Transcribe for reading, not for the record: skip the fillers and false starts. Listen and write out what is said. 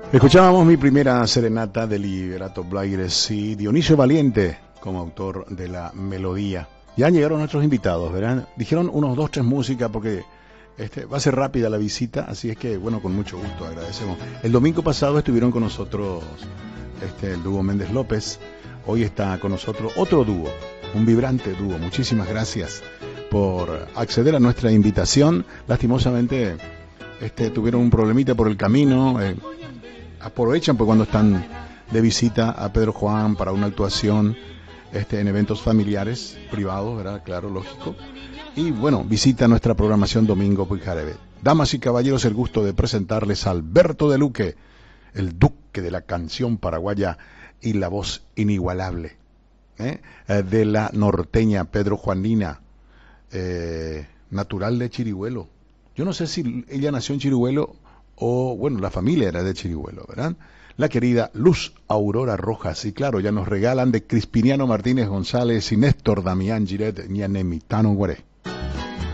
Escuchábamos Mi Primera Serenata de Liberato Blaires y Dionisio Valiente como autor de la melodía. Ya llegaron nuestros invitados, ¿verdad? Dijeron unos 2, 3 músicas porque va a ser rápida la visita, así es que, bueno, con mucho gusto agradecemos. El domingo pasado estuvieron con nosotros el dúo Méndez López. Hoy está con nosotros otro dúo, un vibrante dúo. Muchísimas gracias por acceder a nuestra invitación. Lastimosamente tuvieron un problemita por el camino. Aprovechan pues cuando están de visita a Pedro Juan para una actuación en eventos familiares, privados, ¿verdad? Claro, lógico. Y bueno, visita nuestra programación Domingo Puijarebe. Damas y caballeros, el gusto de presentarles a Alberto de Luque, el duque de la canción paraguaya y la voz inigualable de la norteña Pedro Juanina, natural de Chirihuelo. Yo no sé si ella nació en Chirihuelo o, bueno, la familia era de Chirihuelo, ¿verdad? La querida Luz Aurora Rojas, y claro, ya nos regalan de Crispiniano Martínez González y Néstor Damián Giret, Ñanemitano Guaré.